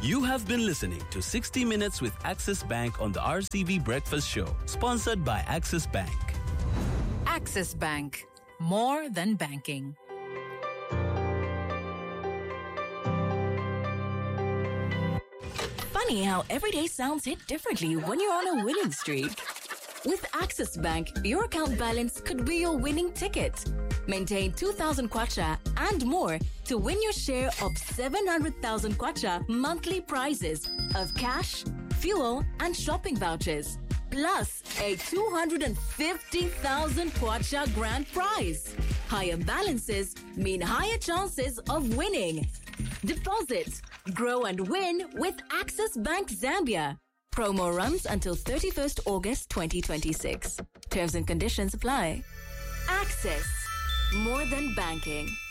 You have been listening to 60 Minutes with Axis Bank on the RCV Breakfast Show, sponsored by Axis Bank. Axis Bank, more than banking. Funny how every day sounds hit differently when you're on a winning streak. With Axis Bank, your account balance could be your winning ticket. Maintain 2,000 kwacha and more to win your share of 700,000 kwacha monthly prizes of cash, fuel, and shopping vouchers. Plus a 250,000 kwacha grand prize. Higher balances mean higher chances of winning. Deposit, grow and win with Axis Bank Zambia. Promo runs until 31st August 2026. Terms and conditions apply. Axis, more than banking.